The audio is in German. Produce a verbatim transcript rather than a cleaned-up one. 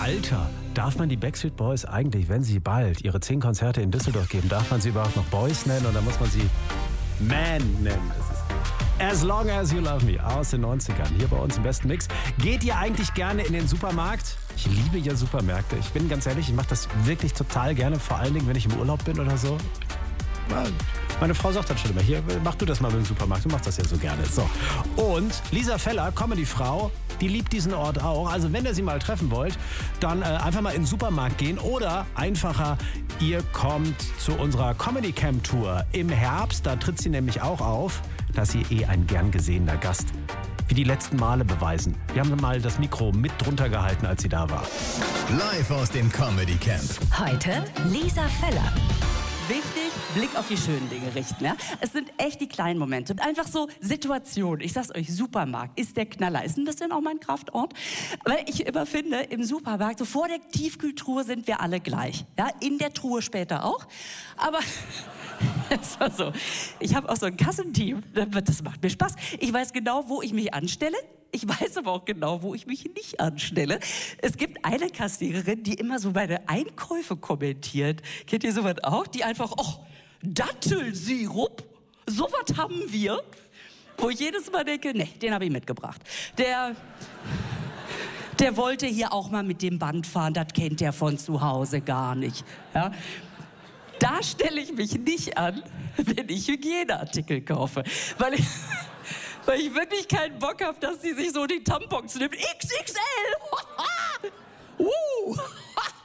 Alter, darf man die Backstreet Boys eigentlich, wenn sie bald ihre zehn Konzerte in Düsseldorf geben, darf man sie überhaupt noch Boys nennen oder muss man sie Man nennen? Das ist As Long As You Love Me aus den neunzigern, hier bei uns im besten Mix. Geht ihr eigentlich gerne in den Supermarkt? Ich liebe ja Supermärkte. Ich bin ganz ehrlich, ich mache das wirklich total gerne, vor allen Dingen, wenn ich im Urlaub bin oder so. Meine Frau sagt dann schon immer, hier, mach du das mal mit dem Supermarkt, du machst das ja so gerne. So. Und Lisa Feller, Comedy-Frau, die liebt diesen Ort auch. Also wenn ihr sie mal treffen wollt, dann äh, einfach mal in den Supermarkt gehen oder einfacher, ihr kommt zu unserer Comedy Camp Tour im Herbst. Da tritt sie nämlich auch auf. Da ist sie eh ein gern gesehener Gast. Wie die letzten Male beweisen. Wir haben mal das Mikro mit drunter gehalten, als sie da war. Live aus dem Comedy Camp. Heute Lisa Feller. Wichtig, Blick auf die schönen Dinge richten. Ja? Es sind echt die kleinen Momente. Und einfach so Situationen. Ich sag's euch, Supermarkt ist der Knaller. Ist ein bisschen auch mein Kraftort. Weil ich immer finde, im Supermarkt, so vor der Tiefkühltruhe sind wir alle gleich. Ja? In der Truhe später auch. Aber es war so. Ich habe auch so ein Kassenteam. Das macht mir Spaß. Ich weiß genau, wo ich mich anstelle. Ich weiß aber auch genau, wo ich mich nicht anstelle. Es gibt eine Kassiererin, die immer so meine Einkäufe kommentiert. Kennt ihr sowas auch? Die einfach, oh, Dattelsirup, sowas haben wir. Wo ich jedes Mal denke, nee, den habe ich mitgebracht. Der, der wollte hier auch mal mit dem Band fahren, das kennt der von zu Hause gar nicht. Ja? Da stelle ich mich nicht an, wenn ich Hygieneartikel kaufe. Weil ich... Weil ich wirklich keinen Bock habe, dass sie sich so die Tampons nimmt. X X L! uh.